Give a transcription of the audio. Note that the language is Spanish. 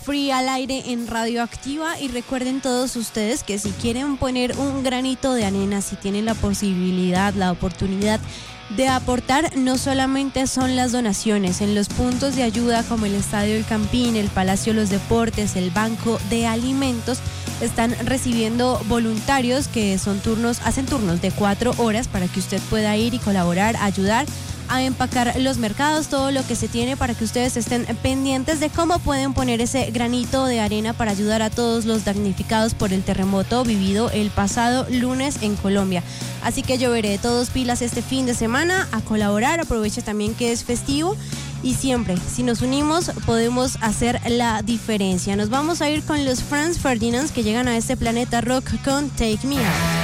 Free al aire en Radioactiva. Y recuerden todos ustedes que si quieren poner un granito de arena, si tienen la posibilidad, la oportunidad de aportar, no solamente son las donaciones. En los puntos de ayuda como el Estadio El Campín, el Palacio de los Deportes, el Banco de Alimentos, están recibiendo voluntarios que hacen turnos de 4 horas para que usted pueda ir y colaborar, ayudar a empacar los mercados, todo lo que se tiene para que ustedes estén pendientes de cómo pueden poner ese granito de arena para ayudar a todos los damnificados por el terremoto vivido el pasado lunes en Colombia. Así que yo veré todos pilas este fin de semana a colaborar. Aproveche también que es festivo y siempre, si nos unimos, podemos hacer la diferencia. Nos vamos a ir con los Franz Ferdinand, que llegan a este planeta rock con Take Me Out.